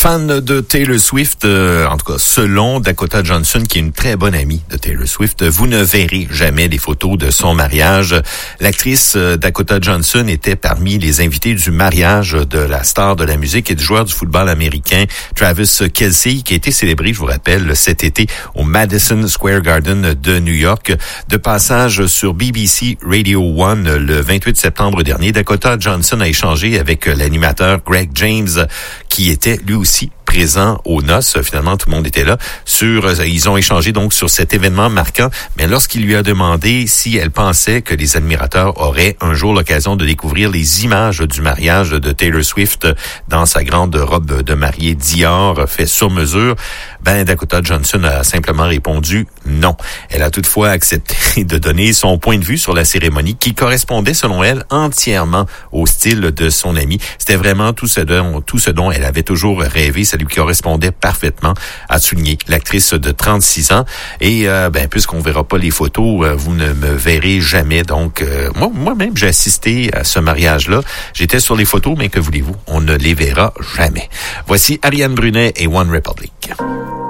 Fan de Taylor Swift, en tout cas selon Dakota Johnson, qui est une très bonne amie de Taylor Swift, vous ne verrez jamais les photos de son mariage. L'actrice Dakota Johnson était parmi les invités du mariage de la star de la musique et du joueur du football américain Travis Kelce, qui a été célébré, je vous rappelle, cet été au Madison Square Garden de New York. De passage sur BBC Radio 1 le 28 septembre dernier, Dakota Johnson a échangé avec l'animateur Greg James, qui était lui aussi présent aux noces. Finalement, tout le monde était là. Ils ont échangé donc sur cet événement marquant, mais lorsqu'il lui a demandé si elle pensait que les admirateurs auraient un jour l'occasion de découvrir les images du mariage de Taylor Swift dans sa grande robe de mariée Dior fait sur mesure, Dakota Johnson a simplement répondu non. Elle a toutefois accepté de donner son point de vue sur la cérémonie qui correspondait, selon elle, entièrement au style de son amie. C'était vraiment tout ce dont elle avait toujours rêvé. Ça lui correspondait parfaitement, a souligné l'actrice de 36 ans. Et puisqu'on verra pas les photos, vous ne me verrez jamais. Donc, moi-même, j'ai assisté à ce mariage-là. J'étais sur les photos, mais que voulez-vous? On ne les verra jamais. Voici Ariane Brunet et One Republic.